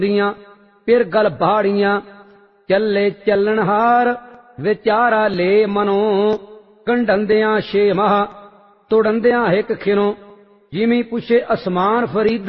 ਦੀਆਂ ਫਿਰ ਗਲ ਬਾੜੀਆਂ ਚੱਲੇ ਚੱਲਣਹਾਰ ਵਿਚਾਰਾ ਲੈ ਮਨੋਂ ਕੰਢੰਦਿਆਂ 6 ਮਾਹ ਤੁੜੰਦਿਆਂ 1 ਖਿਨੋਂ ਜਿਵੇਂ ਪੁੱਛੇ ਅਸਮਾਨ ਫਰੀਦਾ